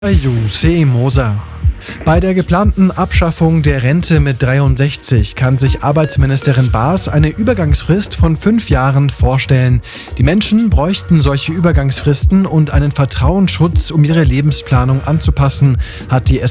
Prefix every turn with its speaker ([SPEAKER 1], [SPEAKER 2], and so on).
[SPEAKER 1] Jussi Moser. Bei der geplanten Abschaffung der Rente mit 63 kann sich Arbeitsministerin Baas eine Übergangsfrist von 5 Jahren vorstellen. Die Menschen bräuchten solche Übergangsfristen und einen Vertrauensschutz, um ihre Lebensplanung anzupassen, hat die